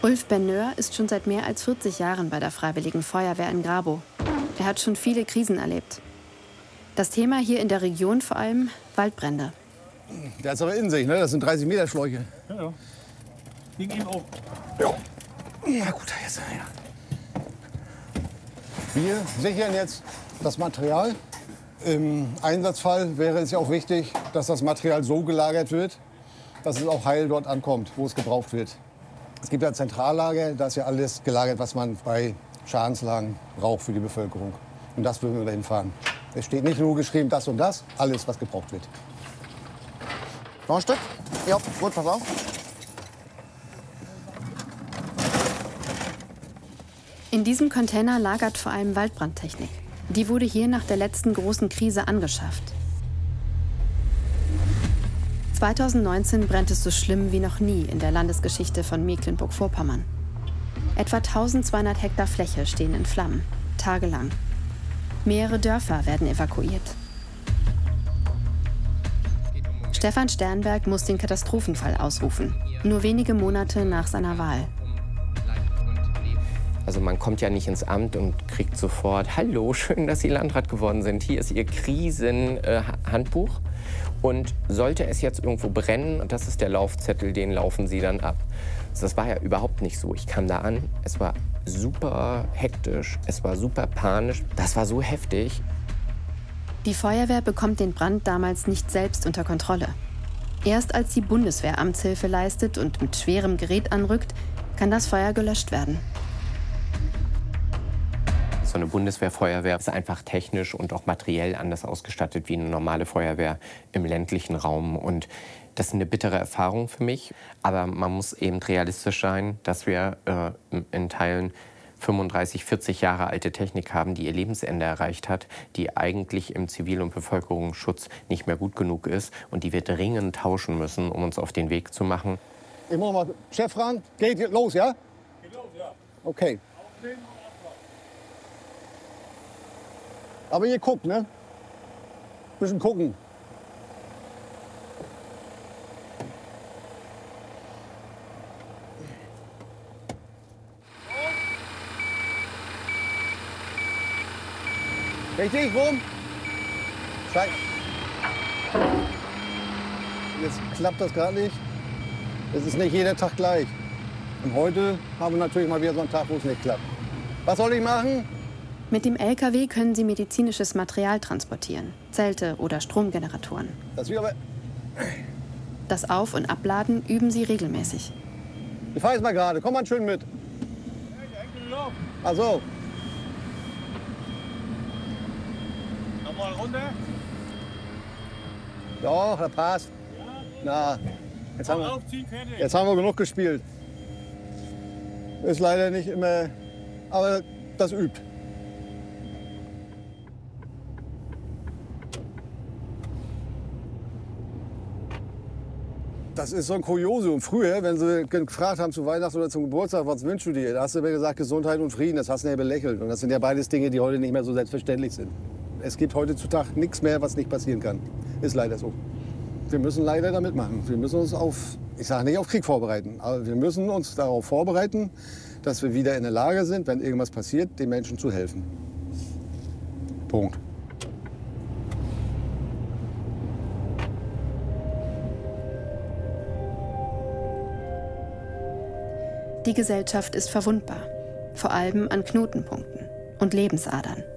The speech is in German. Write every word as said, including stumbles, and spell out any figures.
Ulf Benneur ist schon seit mehr als vierzig Jahren bei der Freiwilligen Feuerwehr in Grabow. Er hat schon viele Krisen erlebt. Das Thema hier in der Region vor allem Waldbrände. Der hat es aber in sich, ne? Das sind dreißig Meter Schläuche. Ja, ja. Ging ihm auch. Ja. Na gut, jetzt. Ja. Wir sichern jetzt das Material. Im Einsatzfall wäre es ja auch wichtig, dass das Material so gelagert wird, dass es auch heil dort ankommt, wo es gebraucht wird. Es gibt ja Zentrallager, da ist ja alles gelagert, was man bei Schadenslagen braucht für die Bevölkerung. Und das würden wir dahin fahren. Es steht nicht nur geschrieben, das und das, alles, was gebraucht wird. Noch ein Stück? Ja, gut, pass auf. In diesem Container lagert vor allem Waldbrandtechnik. Die wurde hier nach der letzten großen Krise angeschafft. zweitausendneunzehn brennt es so schlimm wie noch nie in der Landesgeschichte von Mecklenburg-Vorpommern. Etwa eintausendzweihundert Hektar Fläche stehen in Flammen, tagelang. Mehrere Dörfer werden evakuiert. Stefan Sternberg muss den Katastrophenfall ausrufen, nur wenige Monate nach seiner Wahl. Also man kommt ja nicht ins Amt und kriegt sofort, hallo, schön, dass Sie Landrat geworden sind. Hier ist Ihr Krisenhandbuch. Äh, und sollte es jetzt irgendwo brennen, das ist der Laufzettel, den laufen Sie dann ab. Das war ja überhaupt nicht so. Ich kam da an, es war super hektisch, es war super panisch. Das war so heftig. Die Feuerwehr bekommt den Brand damals nicht selbst unter Kontrolle. Erst als die Bundeswehr Amtshilfe leistet und mit schwerem Gerät anrückt, kann das Feuer gelöscht werden. So eine Bundeswehrfeuerwehr ist einfach technisch und auch materiell anders ausgestattet wie eine normale Feuerwehr im ländlichen Raum. Und das ist eine bittere Erfahrung für mich. Aber man muss eben realistisch sein, dass wir äh, in Teilen fünfunddreißig, vierzig Jahre alte Technik haben, die ihr Lebensende erreicht hat, die eigentlich im Zivil- und Bevölkerungsschutz nicht mehr gut genug ist und die wir dringend tauschen müssen, um uns auf den Weg zu machen. Ich muss mal Chef fragen. Geht los, ja? Geht los, ja. Okay. Aber ihr guckt, ne? Bisschen gucken. Richtig, rum? Scheiße. Jetzt klappt das gerade nicht. Es ist nicht jeder Tag gleich. Und heute haben wir natürlich mal wieder so einen Tag, wo es nicht klappt. Was soll ich machen? Mit dem L K W können sie medizinisches Material transportieren, Zelte oder Stromgeneratoren. Das, aber das Auf- und Abladen üben sie regelmäßig. ich fahre jetzt mal gerade. Komm mal schön mit. Ach so. Nochmal runter. Doch, das passt. Na, jetzt haben, wir, Aufziehen, fertig. jetzt haben wir genug gespielt. Ist leider nicht immer, aber das übt. Das ist so ein Kuriosum. Früher, wenn sie gefragt haben zu Weihnachten oder zum Geburtstag, was wünschst du dir? Da hast du mir gesagt, Gesundheit und Frieden. Das hast du ja belächelt. Und das sind ja beides Dinge, die heute nicht mehr so selbstverständlich sind. Es gibt heutzutage nichts mehr, was nicht passieren kann. Ist leider so. Wir müssen leider damit machen. Wir müssen uns auf, ich sage nicht auf Krieg vorbereiten, aber wir müssen uns darauf vorbereiten, dass wir wieder in der Lage sind, wenn irgendwas passiert, den Menschen zu helfen. Punkt. Die Gesellschaft ist verwundbar, vor allem an Knotenpunkten und Lebensadern.